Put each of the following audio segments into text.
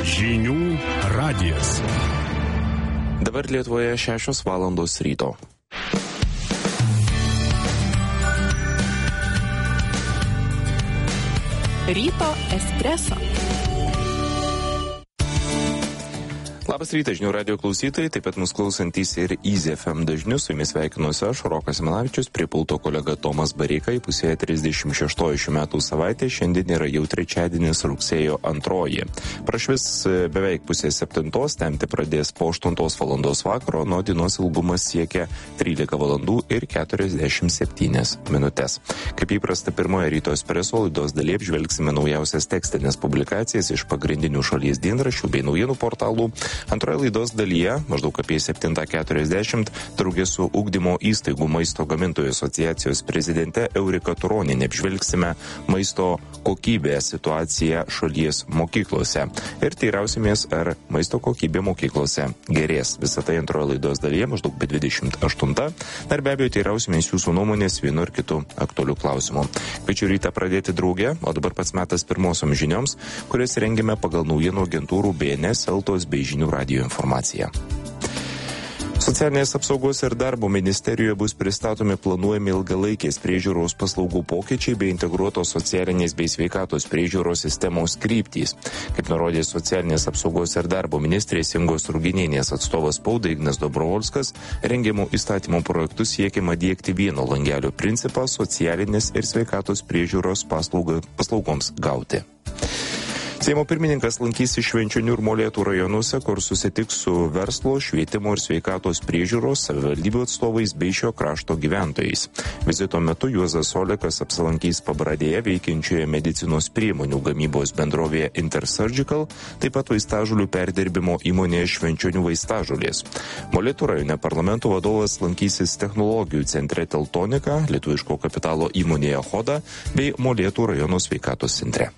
Žinių radijas. Dabar Lietuvoje 6 valandos ryto. Ryto espreso. Labas rytas, Žinių radijo klausytojai, taip pat mus klausantys ir Easy FM dažniu. Su jumis sveikinuosi aš, Rokas Simanavičius, prie pulto kolega Tomas Bareika. Įpusėje 36 šių metų savaitė, šiandien yra jau trečiadienis, rugsėjo 2. Prašvis beveik 6:30, temti pradės po 8 valandos vakaro, nuo dienos ilgumas siekia 13 valandų ir 47 minutės. Kaip įprasta, pirmoje ryto espreso laidos dalyje apžvelgsime naujausias tekstinės publikacijas iš pagrindinių šalies dienraščių bei naujienų portalų. Antroje laidos dalyje, maždaug apie 7:40, draugė su ugdymo įstaigų maisto gamintojų asociacijos prezidente Eurika Turonienė apžvelgsime maisto kokybės situaciją šalies mokyklose. Ir teirausimės, ar maisto kokybė mokyklose gerės. Visą tai antroje laidos dalyje, maždaug be 28. Ir be abejo teirausimės jūsų nuomonės vienu ir kitu aktualiu klausimu. Kviečiu rytą pradėti draugę, o dabar pats metas pirmosiom žinioms, kurias rengėme pagal naujienų agentūrų BNS, Eltos bei Žinių radijo informacija. Socialinės apsaugos ir darbo ministerijoje bus pristatomi planuojami ilgalaikės priežiūros paslaugų pokyčiai bei integruotos socialinės bei sveikatos priežiūros sistemos kryptys. Kaip nurodė socialinės apsaugos ir darbo ministrės Ingos Ruginienės atstovas spaudai Ignas Dobrovolskas, rengiamų įstatymų projektus siekiama diegti vieno langelio principą socialinės ir sveikatos priežiūros paslaugoms gauti. Seimo pirmininkas lankysis Švenčionių ir Molėtų rajonuose, kur susitiks su verslo, švietimo ir sveikatos priežiūros, savivaldybių atstovais bei šio krašto gyventojais. Vizito metu Juozas Olekas apsilankys Pabradėje veikiančioje medicinos priemonių gamybos bendrovėje Intersurgical, taip pat vaistažolių perdirbimo įmonėje Švenčionių vaistažolės. Molėtų rajone parlamento vadovas lankysis technologijų centre Teltonika, lietuviško kapitalo įmonėje Hoda bei Molėtų rajono sveikatos centre.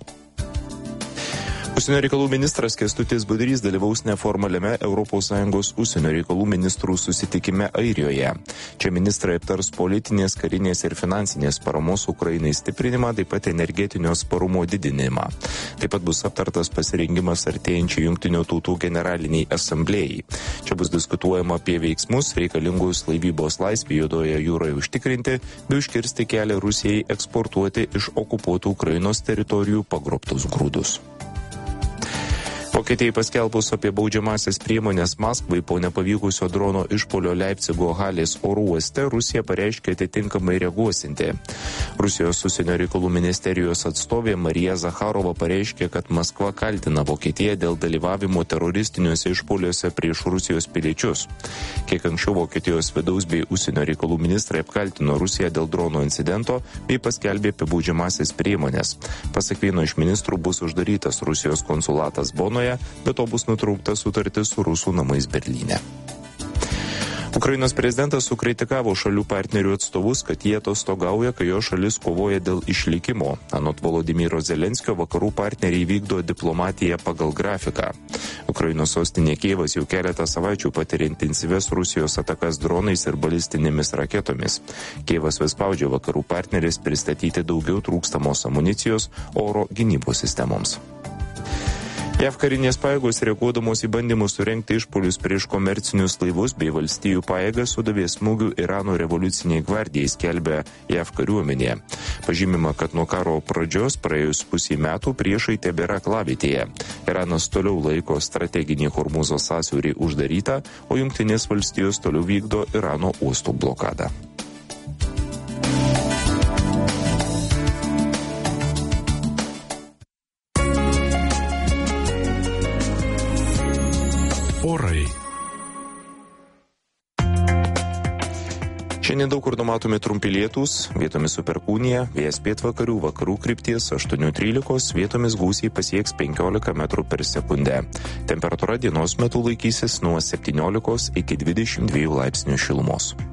Užsienio reikalų ministras Kęstutis Budrys dalyvaus neformaliame ES užsienio reikalų ministrų susitikime Airijoje. Čia ministrai aptars politinės, karinės ir finansinės paramos Ukrainai stiprinimą, taip pat energetinio atsparumo didinimą. Taip pat bus aptartas pasirengimas artėjančiai Jungtinių tautų generaliniai asamblėjai. Čia bus diskutuojama apie veiksmus reikalingus laivybos laisvę Juodojoje jūroje užtikrinti, bei užkirsti kelią Rusijai eksportuoti iš okupuotų Ukrainos teritorijų pagrobtus grūdus. Vokietijai paskelbus apie baudžiamasias priemonės Maskvai po nepavykusio drono išpuolio Leipcigo Halės oro uoste, Rusija pareiškė atitinkamai reaguosinti. Rusijos užsienio reikalų ministerijos atstovė Marija Zakharova pareiškė, kad Maskva kaltina Vokietiją dėl dalyvavimo teroristiniuose išpuoliuose prieš Rusijos piliečius. Kiek anksčiau Vokietijos vidaus bei užsienio reikalų ministrai apkaltino Rusiją dėl drono incidento bei paskelbė apie baudžiamasias priemonės. Pasak vieno iš ministrų bus uždarytas Rusijos konsulatas Bonoje, be to bus nutraukta sutartis su rusų namais Berlyne. Ukrainos prezidentas sukritikavo šalių partnerių atstovus, kad jie atostogauja, kai jo šalis kovoja dėl išlikimo. Anot Volodymyro Zelenskio, vakarų partneriai vykdo diplomatiją pagal grafiką. Ukrainos sostinė Kijevas jau keletą savaičių patiria intensyves Rusijos atakas dronais ir balistinėmis raketomis. Kijevas vis spaudžia vakarų partneris pristatyti daugiau trūkstamos amunicijos oro gynybos sistemoms. JAV karinės pajėgos reaguodamos į bandymus surengti išpuolius prieš komercinius laivus bei valstijų pajėgas sudavė smūgių Irano revoliuciniai gvardijai, skelbia JAV kariuomenė. Pažymima, kad nuo karo pradžios praėjus pusį metų priešai tebėra aklavietėje. Iranas toliau laiko strateginį Hormuzo sąsiaurį uždarytą, o Jungtinės valstijos toliau vykdo Irano uostų blokadą. Orai. Šiandien daug kur numatomi trumpi lietūs, vietomis su perkūnija, vėjas pietvakarių, vakarų krypties 8-13, vietomis gūsiai pasieks 15 metrų per sekundę. Temperatūra dienos metu laikysis nuo 17 iki 22 laipsnių šilumos.